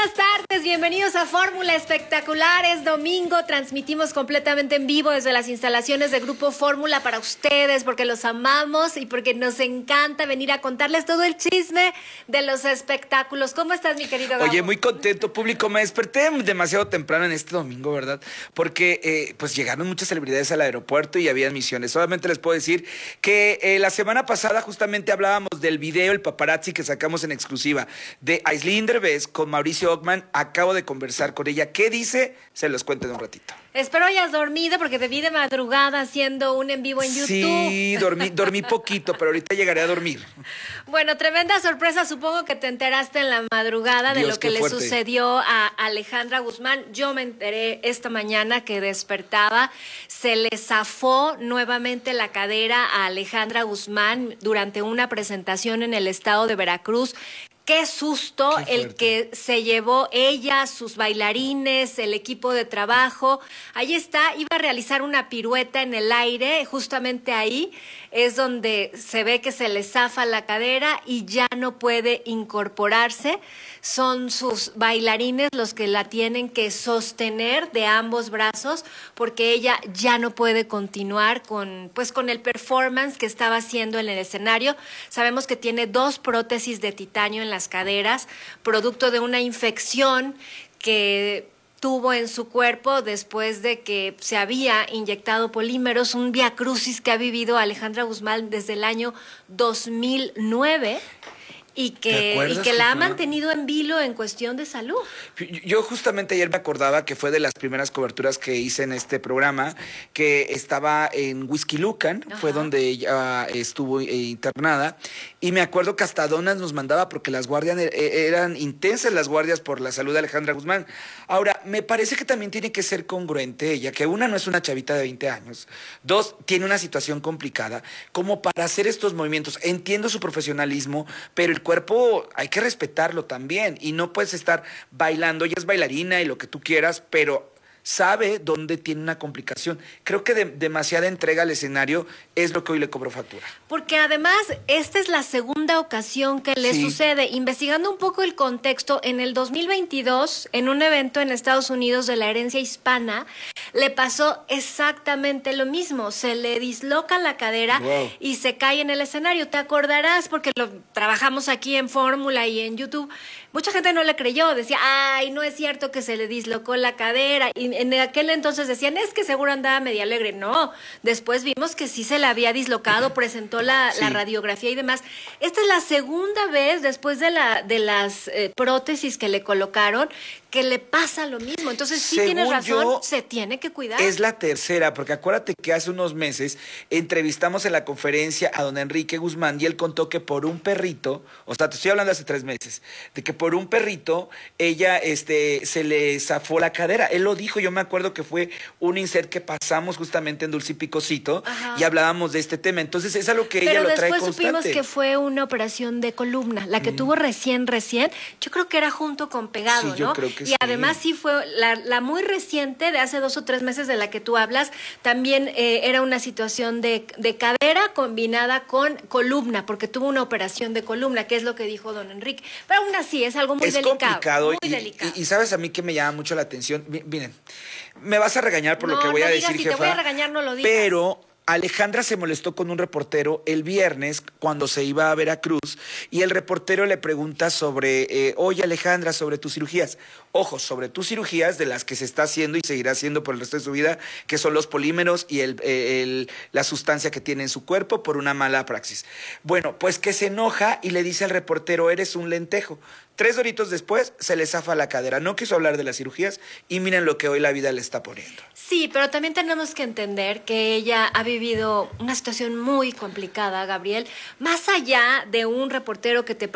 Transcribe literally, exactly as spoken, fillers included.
buenas tardes, bienvenidos a Fórmula Espectacular. Es domingo, transmitimos completamente en vivo desde las instalaciones de Grupo Fórmula para ustedes, porque los amamos y porque nos encanta venir a contarles todo el chisme de los espectáculos. ¿Cómo estás, mi querido Gabo? Oye, muy contento, público. Me desperté demasiado temprano en este domingo, ¿verdad? Porque eh, pues llegaron muchas celebridades al aeropuerto y había misiones. Solamente les puedo decir que eh, la semana pasada justamente hablábamos del video, el paparazzi que sacamos en exclusiva de Aislinn Derbez con Mauricio Ockman. Acabo de conversar con ella. ¿Qué dice? Se los cuento en un ratito. Espero hayas dormido porque te vi de madrugada haciendo un en vivo en YouTube. Sí, dormí, dormí poquito, pero ahorita llegaré a dormir. Bueno, tremenda sorpresa. Supongo que te enteraste en la madrugada de Dios, lo que qué le fuerte. sucedió a Alejandra Guzmán. Yo me enteré esta mañana que despertaba. Se le zafó nuevamente la cadera a Alejandra Guzmán durante una presentación en el estado de Veracruz. Qué susto el que se llevó ella, sus bailarines, el equipo de trabajo. Ahí está, iba a realizar una pirueta en el aire, justamente ahí es donde se ve que se le zafa la cadera y ya no puede incorporarse. Son sus bailarines los que la tienen que sostener de ambos brazos porque ella ya no puede continuar con, pues, con el performance que estaba haciendo en el escenario. Sabemos que tiene dos prótesis de titanio en las caderas, producto de una infección que tuvo en su cuerpo después de que se había inyectado polímeros, un viacrucis que ha vivido Alejandra Guzmán desde el año dos mil nueve. Y que, y que la ha mantenido en vilo en cuestión de salud. Yo justamente ayer me acordaba que fue de las primeras coberturas que hice en este programa, que estaba en Whisky Lucan, Ajá. fue donde ella estuvo internada, y me acuerdo que hasta donas nos mandaba porque las guardias eran intensas, las guardias por la salud de Alejandra Guzmán. Ahora, me parece que también tiene que ser congruente ella, que una no es una chavita de veinte años, dos, tiene una situación complicada, como para hacer estos movimientos. Entiendo su profesionalismo, pero el cuerpo hay que respetarlo también y no puedes estar bailando. Ella es bailarina y lo que tú quieras, pero sabe dónde tiene una complicación. Creo que de, demasiada entrega al escenario es lo que hoy le cobró factura. Porque además esta es la segunda ocasión que le sí. sucede. Investigando un poco el contexto, en el dos mil veintidós, en un evento en Estados Unidos de la herencia hispana, le pasó exactamente lo mismo. Se le disloca la cadera wow. y se cae en el escenario. Te acordarás, porque lo trabajamos aquí en Fórmula y en YouTube. Mucha gente no le creyó, decía, ay, no es cierto que se le dislocó la cadera. Y en aquel entonces decían, es que seguro andaba media alegre. No, después vimos que sí se la había dislocado, presentó la, sí. la radiografía y demás. Esta es la segunda vez después de, la, de las eh, prótesis que le colocaron que le pasa lo mismo. Entonces sí Según tienes razón, yo, se tiene que cuidar. Es la tercera, porque acuérdate que hace unos meses entrevistamos en la conferencia a don Enrique Guzmán y él contó que por un perrito, o sea, te estoy hablando hace tres meses, de que por un perrito ella este, se le zafó la cadera. Él lo dijo, yo me acuerdo que fue un insert que pasamos justamente en Dulce y Picosito Ajá. y hablábamos de este tema. Entonces es algo que Pero ella lo trae constante. Pero después supimos que fue una operación de columna, la que mm. tuvo recién, recién, yo creo que era junto con Pegado, sí, yo ¿no? Creo que y sí. además sí fue la, la muy reciente, de hace dos o tres meses de la que tú hablas, también eh, era una situación de, de cadera combinada con columna, porque tuvo una operación de columna, que es lo que dijo don Enrique. Pero aún así es algo muy es delicado. Complicado muy y, delicado. Y, y sabes a mí que me llama mucho la atención. Miren, me vas a regañar por no, lo que voy no a digas, decir, si jefa. te voy a regañar, no lo digas. Pero Alejandra se molestó con un reportero el viernes cuando se iba a Veracruz y el reportero le pregunta sobre, eh, oye Alejandra, sobre tus cirugías. Ojo, sobre tus cirugías de las que se está haciendo y seguirá haciendo por el resto de su vida, que son los polímeros y el, el, la sustancia que tiene en su cuerpo por una mala praxis. Bueno, pues que se enoja y le dice al reportero, eres un lentejo. Tres horitos después se le zafa la cadera. No quiso hablar de las cirugías y miren lo que hoy la vida le está poniendo. Sí, pero también tenemos que entender que ella ha vivido una situación muy complicada, Gabriel. Más allá de un reportero que te